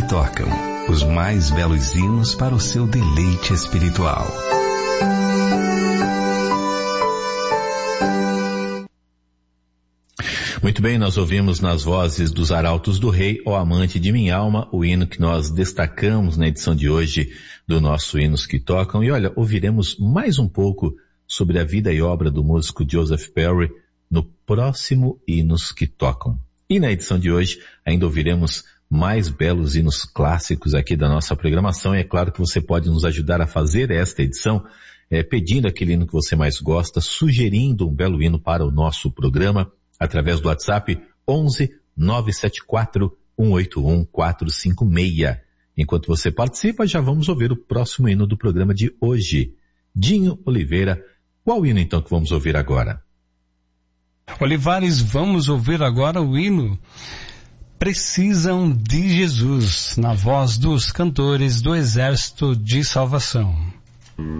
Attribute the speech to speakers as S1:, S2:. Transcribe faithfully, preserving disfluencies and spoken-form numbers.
S1: tocam, os mais belos hinos para o seu deleite espiritual.
S2: Muito bem, nós ouvimos nas vozes dos Arautos do Rei, Ó Amante de Minha Alma, o hino que nós destacamos na edição de hoje do nosso Hinos que Tocam. E olha, ouviremos mais um pouco sobre a vida e obra do músico Joseph Perry no próximo Hinos que Tocam. E na edição de hoje ainda ouviremos mais belos hinos clássicos aqui da nossa programação. E é claro que você pode nos ajudar a fazer esta edição é, pedindo aquele hino que você mais gosta, sugerindo um belo hino para o nosso programa, através do WhatsApp onze nove sete quatro um oito um quatro cinco seis. Enquanto você participa, já vamos ouvir o próximo hino do programa de hoje. Dinho Oliveira, qual hino então que vamos ouvir agora?
S3: Olivares, vamos ouvir agora o hino Precisam de Jesus, na voz dos cantores do Exército de Salvação.